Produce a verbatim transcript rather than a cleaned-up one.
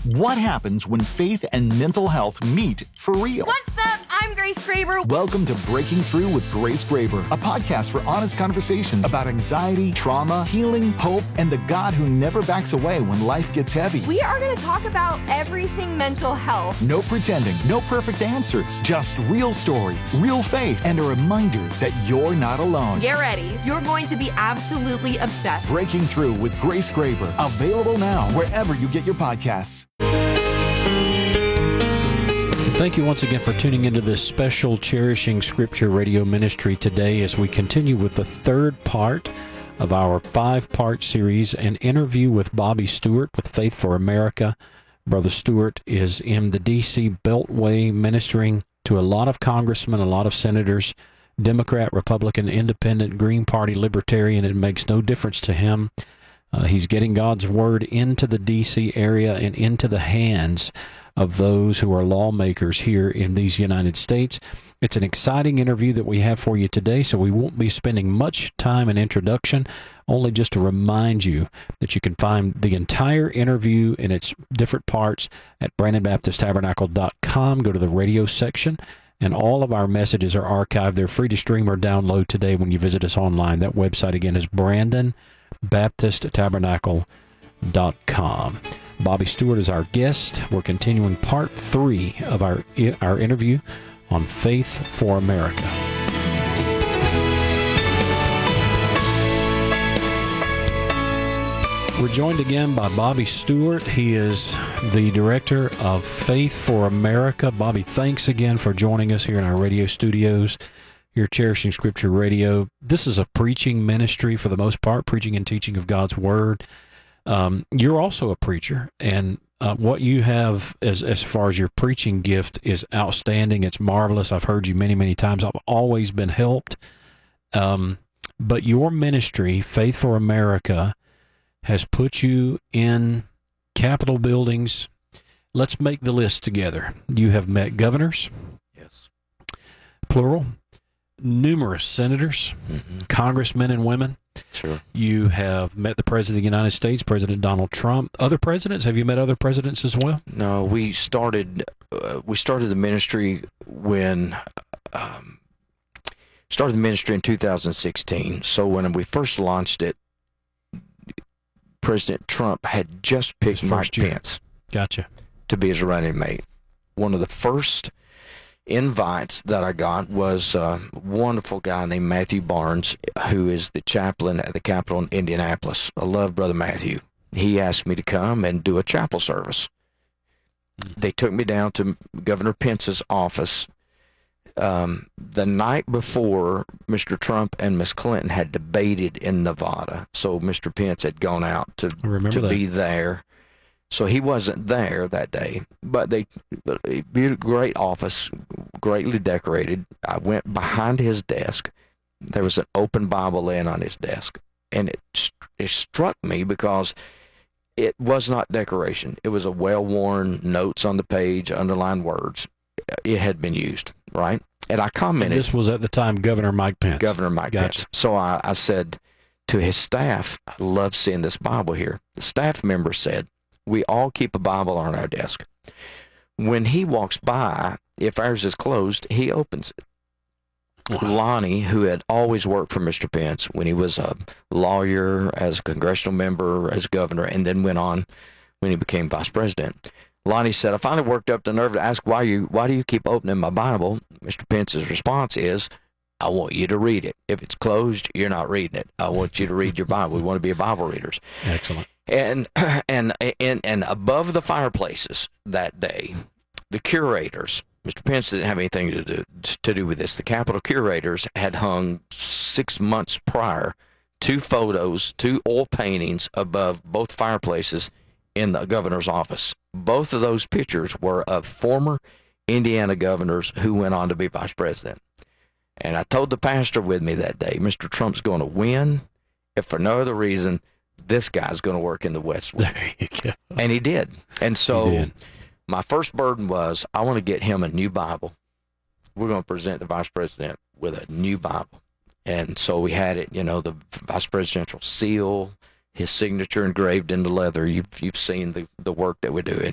What happens when faith and mental health meet for real? What's up? I'm Grace Graber. Welcome to Breaking Through with Grace Graber, a podcast for honest conversations about anxiety, trauma, healing, hope, and the God who never backs away when life gets heavy. We are going to talk about everything mental health. No pretending, no perfect answers, just real stories, real faith, and a reminder that you're not alone. Get ready. You're going to be absolutely obsessed. Breaking Through with Grace Graber, available now wherever you get your podcasts. Thank you once again for tuning into this special Cherishing Scripture radio ministry today as we continue with the third part of our five-part series, an interview with Bobby Stewart with Faith for America. Brother Stewart is in the D C Beltway ministering to a lot of congressmen, a lot of senators, Democrat, Republican, Independent, Green Party, Libertarian. It makes no difference to him. Uh, he's getting God's Word into the D C area and into the hands of those who are lawmakers here in these United States. It's an exciting interview that we have for you today, so we won't be spending much time in introduction, only just to remind you that you can find the entire interview in its different parts at Brandon Baptist Tabernacle dot com. Go to the radio section, and all of our messages are archived. They're free to stream or download today when you visit us online. That website, again, is Brandon Baptist Tabernacle dot com. Bobby Stewart is our guest. We're continuing part three of our our interview on Faith for America. We're joined again by Bobby Stewart. He is the director of Faith for America. Bobby, thanks again for joining us here in our radio studios. You're Cherishing Scripture Radio. This is a preaching ministry for the most part, preaching and teaching of God's Word. Um, you're also a preacher, and uh, what you have as as far as your preaching gift is outstanding. It's marvelous. I've heard you many, many times. I've always been helped. Um, but your ministry, Faith for America, has put you in Capitol buildings. Let's make the list together. You have met governors. Yes. Plural. Numerous senators, mm-hmm. congressmen and women. Sure. You have met the President of the United States, President Donald Trump. Other presidents? Have you met other presidents as well? No, we started uh, we started the ministry when um, started the ministry in two thousand sixteen. So when we first launched it, President Trump had just picked Mike year. Pence. Gotcha. To be his running mate. One of the first invites that I got was a wonderful guy named Matthew Barnes, who is the chaplain at the Capitol in Indianapolis. I love Brother Matthew. He asked me to come and do a chapel service. Mm-hmm. They took me down to Governor Pence's office um, the night before Mister Trump and Miss Clinton had debated in Nevada. So Mister Pence had gone out to, to be there. So he wasn't there that day, but they, a great office, greatly decorated. I went behind his desk. There was an open Bible laying on his desk, and it, it struck me because it was not decoration. It was a well-worn notes on the page, underlined words. It had been used, right? And I commented. And this was at the time Governor Mike Pence. Governor Mike gotcha. Pence. So I, I said to his staff, I love seeing this Bible here. The staff member said, we all keep a Bible on our desk. When he walks by, if ours is closed, he opens it. Wow. Lonnie, who had always worked for Mister Pence when he was a lawyer, as a congressional member, as governor, and then went on when he became vice president. Lonnie said, I finally worked up the nerve to ask, why you, why do you keep opening my Bible? Mister Pence's response is, I want you to read it. If it's closed, you're not reading it. I want you to read your Bible. We want to be Bible readers. Excellent. And and and and above the fireplaces that day, the curators, Mister Pence didn't have anything to do to do with this. The Capitol curators had hung six months prior two photos, two oil paintings above both fireplaces in the governor's office. Both of those pictures were of former Indiana governors who went on to be vice president. And I told the pastor with me that day, Mister Trump's going to win, if for no other reason, this guy's going to work in the West Wing. There you go. And he did. And so did. My first burden was, I want to get him a new Bible. We're going to present the vice president with a new Bible. And so we had it, you know, the vice presidential seal, his signature engraved in the leather. You've, you've seen the, the work that we do.